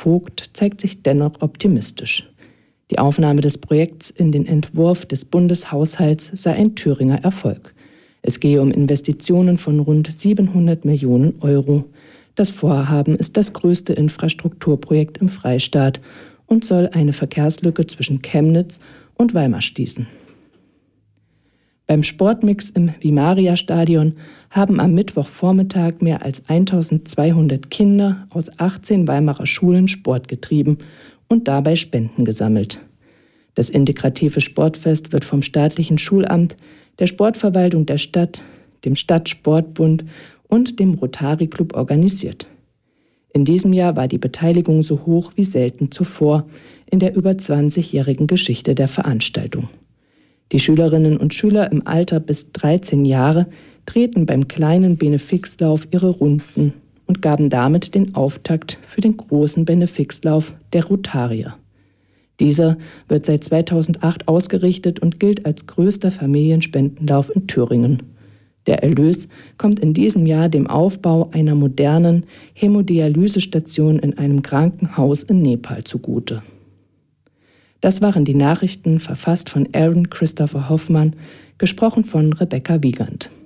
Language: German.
Vogt zeigt sich dennoch optimistisch. Die Aufnahme des Projekts in den Entwurf des Bundeshaushalts sei ein Thüringer Erfolg. Es gehe um Investitionen von rund 700 Millionen Euro. Das Vorhaben ist das größte Infrastrukturprojekt im Freistaat und soll eine Verkehrslücke zwischen Chemnitz und Weimar schließen. Beim Sportmix im Vimaria-Stadion haben am Mittwochvormittag mehr als 1200 Kinder aus 18 Weimarer Schulen Sport getrieben und dabei Spenden gesammelt. Das integrative Sportfest wird vom staatlichen Schulamt, der Sportverwaltung der Stadt, dem Stadtsportbund und dem Rotary Club organisiert. In diesem Jahr war die Beteiligung so hoch wie selten zuvor in der über 20-jährigen Geschichte der Veranstaltung. Die Schülerinnen und Schüler im Alter bis 13 Jahre drehten beim kleinen Benefixlauf ihre Runden und gaben damit den Auftakt für den großen Benefixlauf der Rotarier. Dieser wird seit 2008 ausgerichtet und gilt als größter Familienspendenlauf in Thüringen. Der Erlös kommt in diesem Jahr dem Aufbau einer modernen Hämodialysestation in einem Krankenhaus in Nepal zugute. Das waren die Nachrichten, verfasst von Aaron Christopher Hoffmann, gesprochen von Rebecca Wiegand.